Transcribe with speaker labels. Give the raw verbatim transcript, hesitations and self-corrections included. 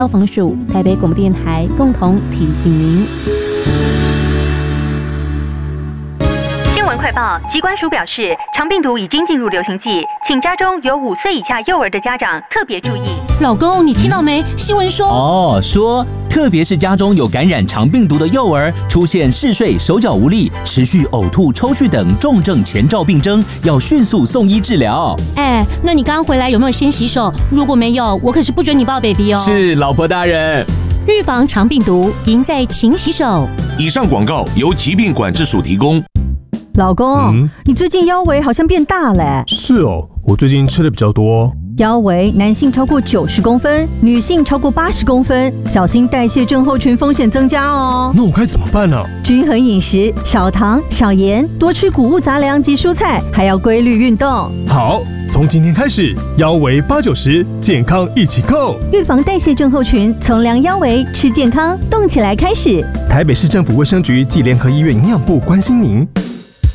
Speaker 1: 消防署、台北广播电台共同提醒您。
Speaker 2: 新闻快报：疾管署表示，肠病毒已经进入流行季，请家中有五岁以下幼儿的家长特别注意。
Speaker 1: 老公，你听到没？新闻说
Speaker 3: 哦，说特别是家中有感染肠病毒的幼儿，出现嗜睡、手脚无力、持续呕吐、抽搐等重症前兆病征，要迅速送医治疗。
Speaker 1: 哎，那你刚回来有没有先洗手？如果没有，我可是不准你抱 baby 哦。
Speaker 3: 是，老婆大人。
Speaker 1: 预防肠病毒，赢在勤洗手。
Speaker 4: 以上广告由疾病管制署提供。
Speaker 5: 老公，嗯、你最近腰围好像变大了。
Speaker 6: 是哦，我最近吃的比较多。
Speaker 5: 腰围男性超过九十公分，女性超过八十公分，小心代谢症候群风险增加哦。
Speaker 6: 那我该怎么办呢？
Speaker 5: 均衡饮食，少糖少盐，多吃谷物杂粮及蔬菜，还要规律运动。
Speaker 6: 好，从今天开始，腰围八九十，健康一起够。
Speaker 5: 预防代谢症候群，从量腰围吃健康，动起来开始。
Speaker 6: 台北市政府卫生局暨联合医院营养部关心您。